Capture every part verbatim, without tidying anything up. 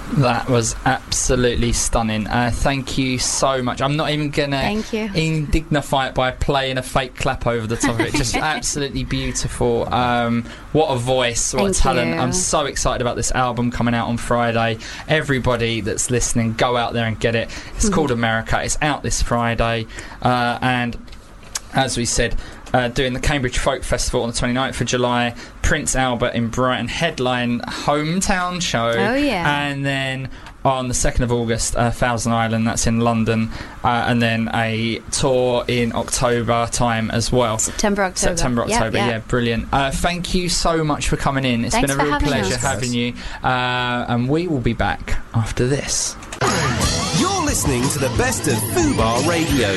That was absolutely stunning. Uh, thank you so much. I'm not even going to indignify it by playing a fake clap over the top of it. Just absolutely beautiful. Um, what a voice, what thank a talent. You. I'm so excited about this album coming out on Friday. Everybody that's listening, go out there and get it. It's mm-hmm. called America. It's out this Friday. Uh, and as we said, Uh, doing the Cambridge Folk Festival on the twenty-ninth of July, Prince Albert in Brighton, headline hometown show. Oh, yeah. And then on the second of August, uh, Thousand Island, that's in London. Uh, and then a tour in October time as well. September, October. September, October, yep, yeah, yep. brilliant. Uh, thank you so much for coming in. It's Thanks been a real having pleasure us. having you. Uh, and we will be back after this. You're listening to the best of Fubar Radio.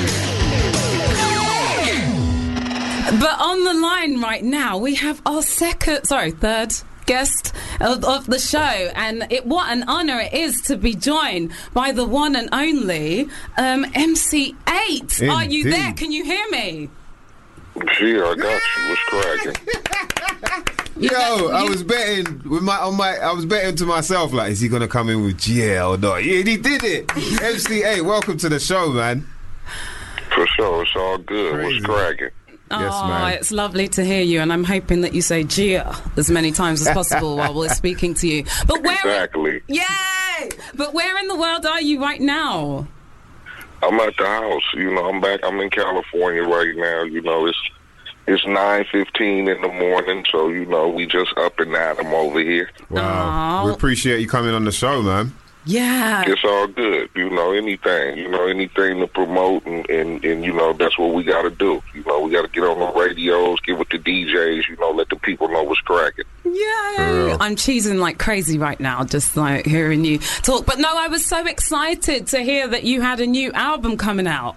But on the line right now, we have our second, sorry, third guest of, of the show. And it, what an honour it is to be joined by the one and only um, M C eight. Indeed. Are you there? Can you hear me? Yeah, I got you. What's cracking? Yo, I was betting with my on my. I was betting to myself, like, is he gonna come in with G L or not? Yeah, he did it. M C eight, welcome to the show, man. For sure, it's all good. Crazy. What's cracking? Yes, oh, man. It's lovely to hear you, and I'm hoping that you say Gia as many times as possible while we're speaking to you. But where? Exactly. Yay! But where in the world are you right now? I'm at the house. You know, I'm back. I'm in California right now. You know, it's it's nine fifteen in the morning, so you know we just up and at 'em over here. Wow, Aww. we appreciate you coming on the show, man. Yeah. It's all good. You know, anything. You know, anything to promote, and, and, and you know, that's what we got to do. You know, we got to get on the radios, get with the D Js, you know, let the people know what's cracking. Yay! I'm cheesing like crazy right now, just like hearing you talk. But no, I was so excited to hear that you had a new album coming out.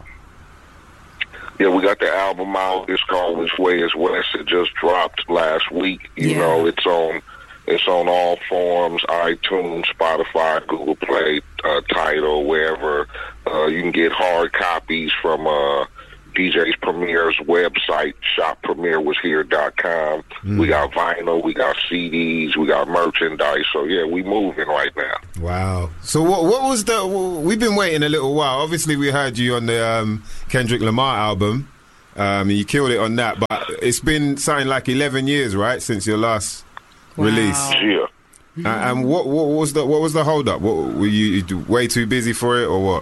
Yeah, we got the album out. It's called Which Way Is West. It just dropped last week. You Yeah. know, it's on it's on all forms, iTunes, Spotify, Google Play, uh, Tidal, wherever. Uh, you can get hard copies from uh, D J's Premier's website, shop premier was here dot com. Mm. We got vinyl, we got C Ds, we got merchandise. So, yeah, we moving right now. Wow. So what what was the... We've been waiting a little while. Obviously, we heard you on the um, Kendrick Lamar album. Um, you killed it on that. But it's been something like eleven years, right, since your last Wow. release? Yeah. Uh, and what, what was the what was the hold up? What, were you, you way too busy for it, or what?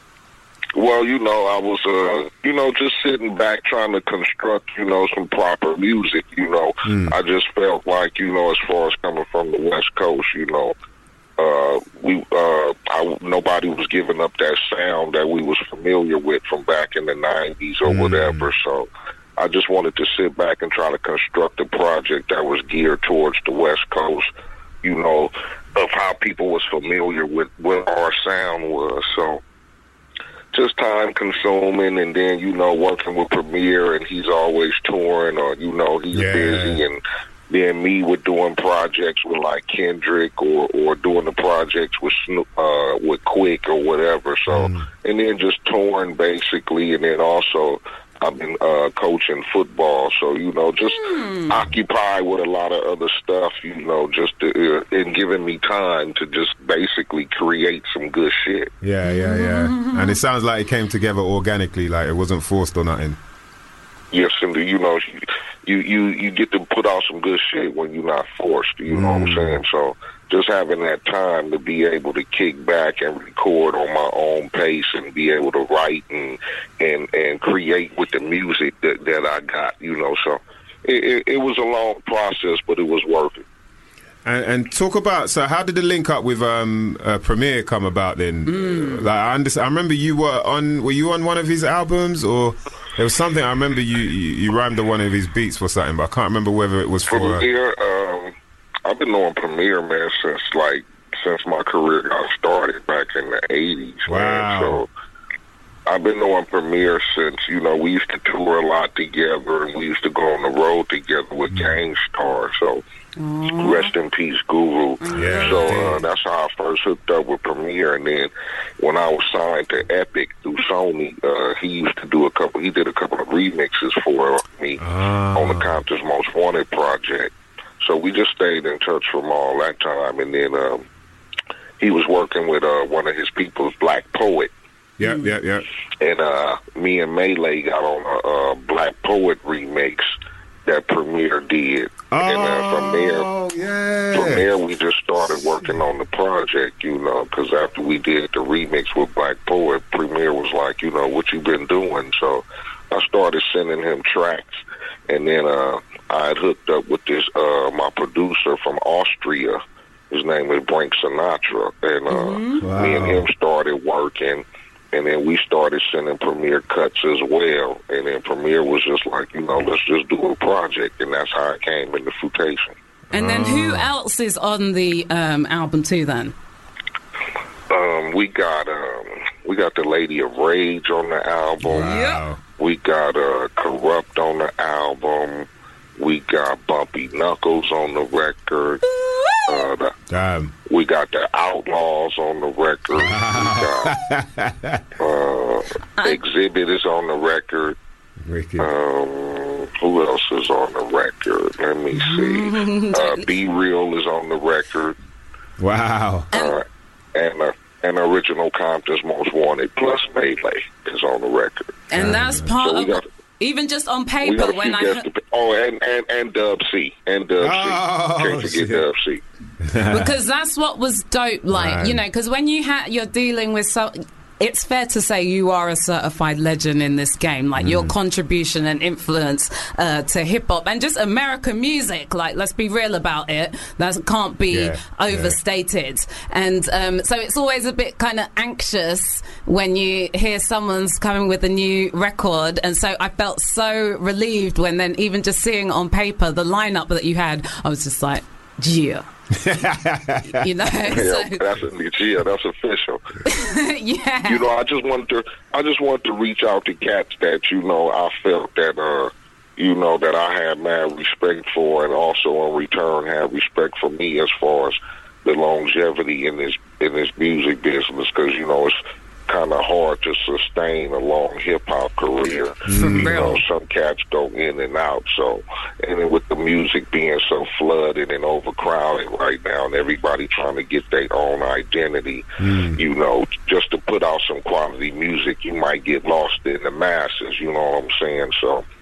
Well, you know, I was, uh, you know, just sitting back trying to construct, you know, some proper music, you know. Mm. I just felt like, you know, as far as coming from the West Coast, you know, uh, we, uh, I, nobody was giving up that sound that we was familiar with from back in the nineties or Mm. whatever. So I just wanted to sit back and try to construct a project that was geared towards the West Coast, you know, of how people was familiar with what our sound was. So just time consuming, and then, you know, working with Premier, and he's always touring, or, you know, he's Yeah. busy, and then me with doing projects with like Kendrick, or, or doing the projects with Snoop, uh, with Quick or whatever. So, Mm. and then just touring basically, and then also I've been uh, coaching football, so, you know, just Mm. occupied with a lot of other stuff, you know, just to, uh, and giving me time to just basically create some good shit. Yeah, yeah, yeah. And it sounds like it came together organically, like it wasn't forced or nothing. Yes, and you know, you you you get to put out some good shit when you're not forced. You know what I'm saying? So just having that time to be able to kick back and record on my own pace and be able to write and and and create with the music that that I got. You know, so it, it, it was a long process, but it was worth it. And, and talk about, so how did the link up with um, uh, Premier come about then? Mm. Like I understand, I remember you were on, were you on one of his albums, or there was something, I remember you, you, you rhymed on one of his beats for something, but I can't remember whether it was for... Uh, Premier, um, I've been knowing Premier, man, since like, since my career got started back in the eighties, Wow. man, so... I've been knowing Premier since, you know, we used to tour a lot together, and we used to go on the road together with Gangstar, so Aww. rest in peace, Guru. Yeah, so yeah. uh, that's how I first hooked up with Premier, and then when I was signed to Epic through Sony, uh, he used to do a couple, he did a couple of remixes for me Ah. on the Compton's Most Wanted project. So we just stayed in touch from all that time, and then um, he was working with uh, one of his people's Black Poet. Yeah, yeah, yeah. And uh, me and Melee got on a, a Black Poet remix that Premier did. Oh, and uh, from there, yeah. from there we just started working on the project, you know, because after we did the remix with Black Poet, Premier was like, you know, what you been doing? So I started sending him tracks, and then uh, I had hooked up with this, uh, my producer from Austria. His name is Brink Sinatra, and uh, Mm-hmm. Wow. me and him started working. And then we started sending Premier cuts as well. And then Premier was just like, you know, let's just do a project. And that's how it came into Fruitation. And then who else is on the um, album too then? Um, we got um, we got the Lady of Rage on the album. Wow. We got uh, Corrupt on the album. We got Bumpy Knuckles on the record. Uh, the, Damn. we got the Outlaws on the record. We got uh, Exhibit is on the record. Wicked. Um, who else is on the record? Let me see. Uh, Be Real is on the record. Wow. Uh, and uh, and Original Compton's Most Wanted plus Melee is on the record. And that's part So we of... got- Even just on We paper, got a when few I... guests. To, oh, and, and, and Dub C. And Dub Oh, C. Can't forget shit. Dub C. because that's what was dope, like, Man. you know, because when you ha- you're dealing with so it's fair to say you are a certified legend in this game, like your contribution and influence uh, to hip-hop and just American music, like, let's be real about it, that can't be Yeah, overstated. And um, so it's always a bit kind of anxious when you hear someone's coming with a new record, and so I felt so relieved when then even just seeing on paper the lineup that you had, I was just like, yeah. You know, Yeah, so, that's yeah, that's official. yeah. You know, I just wanted to, I just wanted to reach out to cats that, you know, I felt that, uh, you know, that I had mad respect for, and also in return had respect for me as far as the longevity in this in this music business, because, you know, it's kind of hard to sustain a long hip hop career. For You real. know, some cats go in and out. So, and then with the music being so flooded and overcrowded right now, and everybody trying to get their own identity, you know, just to put out some quality music, you might get lost in the masses. You know what I'm saying? So,